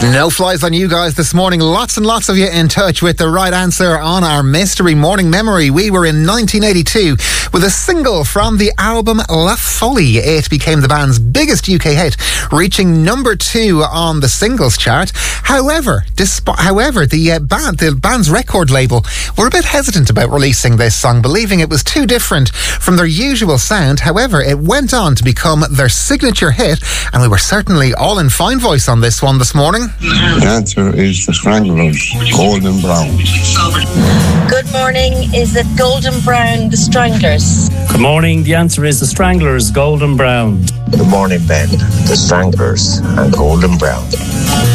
No flies on you guys this morning. Lots and lots of you in touch with the right answer on our Mystery Morning Memory. We were in 1982 with a single from the album La Folie. It became the band's biggest UK hit, reaching number 2 on the singles chart. However, the band's record label were a bit hesitant about releasing this song, believing it was too different from their usual sound. However, it went on to become their signature hit, and we were certainly all in fine voice on this one this morning. The answer is the Stranglers, Golden Brown. Good morning. Is it Golden Brown, the Stranglers? Good morning. The answer is the Stranglers, Golden Brown. Good morning, Ben. The Stranglers and Golden Brown.